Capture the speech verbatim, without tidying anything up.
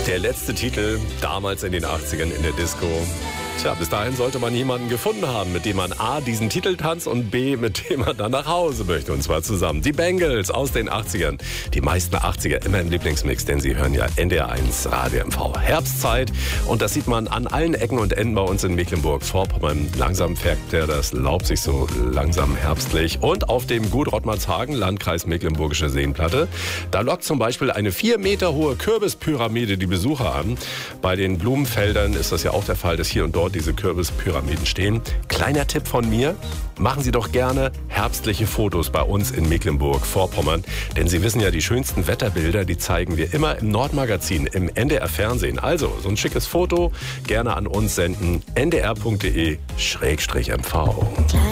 Der letzte Titel, damals in den achtzigern in der Disco. Tja, bis dahin sollte man jemanden gefunden haben, mit dem man A, diesen Titel tanzt und B, mit dem man dann nach Hause möchte. Und zwar zusammen. Die Bangles aus den achtzigern. Die meisten achtziger immer im Lieblingsmix, denn sie hören ja N D R eins Radio M V. Herbstzeit. Und das sieht man an allen Ecken und Enden bei uns in Mecklenburg-Vorpommern. Langsam färbt der das Laub sich so langsam herbstlich. Und auf dem Gut Rottmarshagen, Landkreis Mecklenburgische Seenplatte, da lockt zum Beispiel eine vier Meter hohe Kürbispyramide die Besucher an. Bei den Blumenfeldern ist das ja auch der Fall, dass hier und dort diese Kürbispyramiden stehen. Kleiner Tipp von mir, machen Sie doch gerne herbstliche Fotos bei uns in Mecklenburg-Vorpommern. Denn Sie wissen ja, die schönsten Wetterbilder, die zeigen wir immer im Nordmagazin, im N D R-Fernsehen. Also, so ein schickes Foto gerne an uns senden, n d r punkt d e schrägstrich m v.